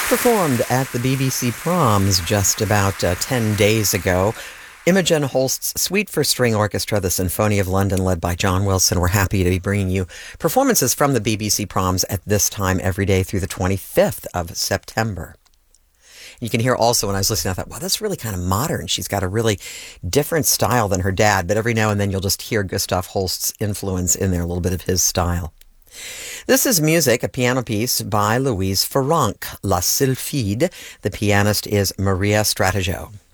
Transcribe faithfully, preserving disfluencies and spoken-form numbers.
Performed at the B B C Proms just about uh, ten days ago. Imogen Holst's Suite for String Orchestra, the Symphony of London, led by John Wilson. We're happy to be bringing you performances from the B B C Proms at this time every day through the twenty-fifth of September. You can hear also, when I was listening, I thought, wow, that's really kind of modern. She's got a really different style than her dad, but every now and then you'll just hear Gustav Holst's influence in there, a little bit of his style. This is music, a piano piece by Louise Farrenc, La Sylphide. The pianist is Maria Stratejo.